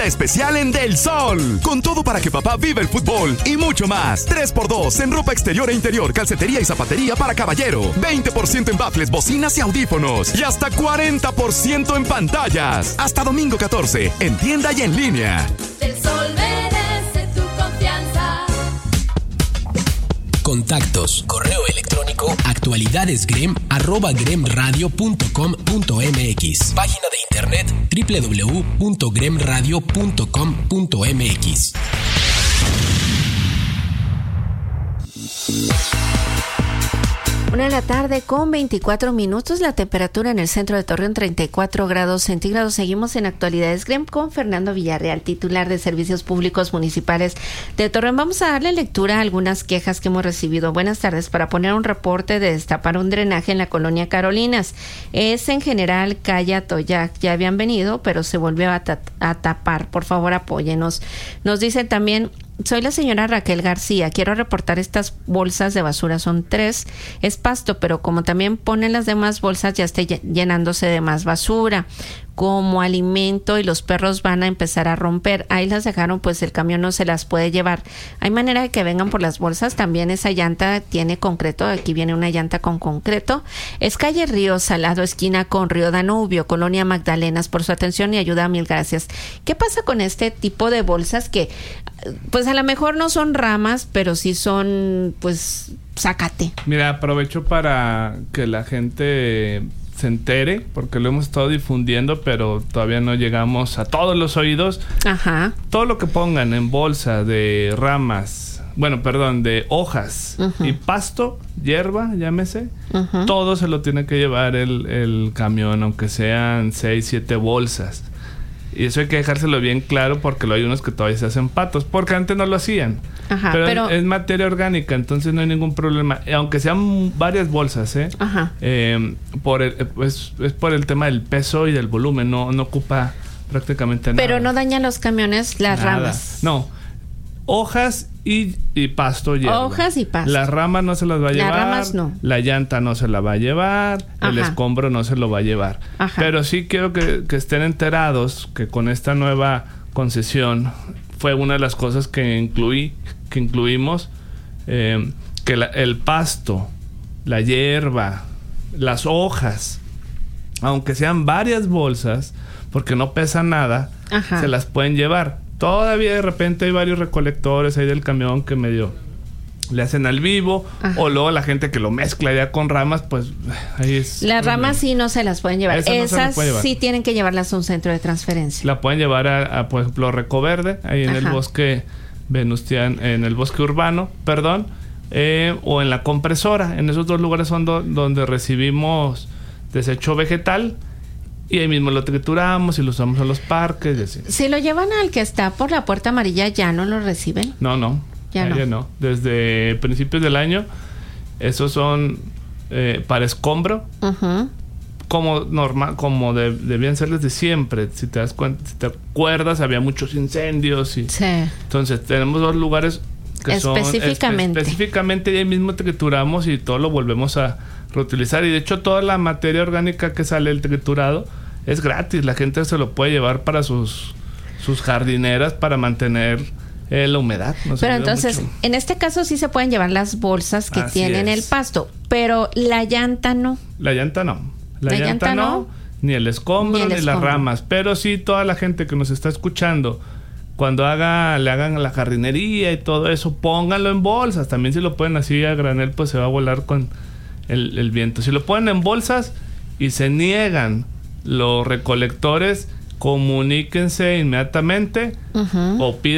venta especial en Del Sol. Con todo para que papá viva el fútbol y mucho más. 3x2 en ropa exterior e interior, calcetería y zapatería para caballero. 20% en baffles, bocinas y audífonos. Y hasta 40% en pantallas. Hasta domingo 14, en tienda y en línea. Del Sol merece tu confianza. Contactos, correo electrónico, actualidadesgrem@gremradio.com.mx. Página de internet www.gremradio.com.mx. 1:24 p.m, la temperatura en el centro de Torreón 34 grados centígrados. Seguimos en Actualidades GREM con Fernando Villarreal, titular de Servicios Públicos Municipales de Torreón. Vamos a darle lectura a algunas quejas que hemos recibido. Buenas tardes. Para poner un reporte de destapar un drenaje en la colonia Carolinas. Es en general calle Atoyac. Ya habían venido, pero se volvió a tapar. Por favor, apóyenos. Nos dicen también: soy la señora Raquel García, quiero reportar estas bolsas de basura, son 3, es pasto, pero como también ponen las demás bolsas ya está llenándose de más basura como alimento y los perros van a empezar a romper. Ahí las dejaron, pues el camión no se las puede llevar. ¿Hay manera de que vengan por las bolsas? También esa llanta tiene concreto, aquí viene una llanta con concreto. Es calle Río Salado, esquina con Río Danubio, Colonia Magdalenas. Por su atención y ayuda, mil gracias. ¿Qué pasa con este tipo de bolsas que, pues a lo mejor no son ramas, pero sí son, pues, zacate? Mira, aprovecho para que la gente se entere, porque lo hemos estado difundiendo, pero todavía no llegamos a todos los oídos. Ajá. Todo lo que pongan en bolsa de ramas, de hojas y pasto, hierba, llámese, todo se lo tiene que llevar el camión, aunque sean 6, 7 bolsas. Y eso hay que dejárselo bien claro, porque hay unos que todavía se hacen patos, porque antes no lo hacían. Ajá, pero es materia orgánica, entonces no hay ningún problema. Aunque sean varias bolsas, Ajá. Es por el tema del peso y del volumen, no ocupa prácticamente nada. Pero no dañan los camiones las Nada. ramas. No. Hojas y pasto, hierba. Hojas y pasto. Las ramas no se las va a llevar. Las ramas no. La llanta no se la va a llevar. Ajá. El escombro no se lo va a llevar. Ajá. Pero sí quiero que estén enterados que con esta nueva concesión fue una de las cosas que incluimos, que el pasto, la hierba, las hojas, aunque sean varias bolsas, porque no pesan nada, Ajá. se las pueden llevar. Todavía de repente hay varios recolectores ahí del camión que medio le hacen al vivo. Ajá. O luego la gente que lo mezcla ya con ramas, pues ahí es... Las ramas sí no se las pueden llevar. Esas puede llevar. Sí tienen que llevarlas a un centro de transferencia. La pueden llevar a por ejemplo, Recoverde, ahí en Ajá. el bosque venustiano, en el bosque urbano, o en la compresora. En esos dos lugares son donde recibimos desecho vegetal. Y ahí mismo lo trituramos y lo usamos en los parques y así. Si lo llevan al que está por la Puerta Amarilla, ¿ya no lo reciben? No. Ya no. Desde principios del año, esos son para escombro. Uh-huh. Como debían ser desde siempre. Si te das cuenta, si te acuerdas, había muchos incendios. Sí. Entonces, tenemos dos lugares que específicamente, y ahí mismo trituramos y todo lo volvemos a reutilizar. Y de hecho, toda la materia orgánica que sale del triturado es gratis. La gente se lo puede llevar para sus jardineras para mantener la humedad. Pero entonces, en este caso sí se pueden llevar las bolsas que tienen el pasto, pero la llanta no. La llanta no. La llanta no, ni el escombro, ni las ramas. Pero sí, toda la gente que nos está escuchando, cuando le hagan la jardinería y todo eso, pónganlo en bolsas. También si lo ponen así a granel, pues se va a volar con el viento. Si lo ponen en bolsas y se niegan los recolectores, comuníquense inmediatamente o piden